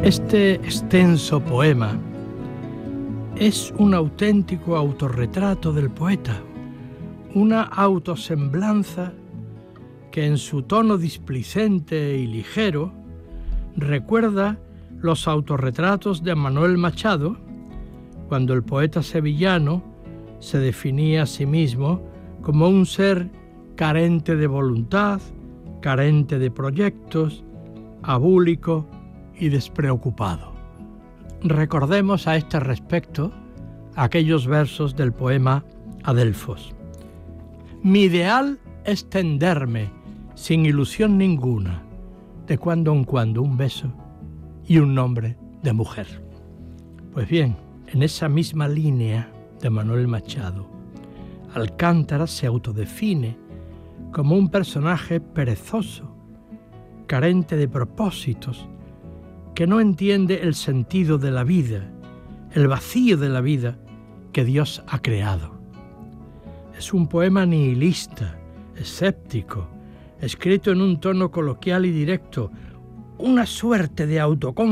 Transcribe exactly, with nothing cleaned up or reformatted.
Este extenso poema es un auténtico autorretrato del poeta, una autosemblanza que en su tono displicente y ligero recuerda los autorretratos de Manuel Machado, cuando el poeta sevillano se definía a sí mismo como un ser carente de voluntad, carente de proyectos, abúlico y despreocupado. Recordemos a este respecto aquellos versos del poema Adelfos. Mi ideal es tenderme, sin ilusión ninguna, de cuando en cuando un beso y un nombre de mujer. Pues bien, en esa misma línea de Manuel Machado, Alcántara se autodefine como un personaje perezoso, carente de propósitos, que no entiende el sentido de la vida, el vacío de la vida que Dios ha creado. Es un poema nihilista, escéptico, escrito en un tono coloquial y directo, una suerte de autoconfianza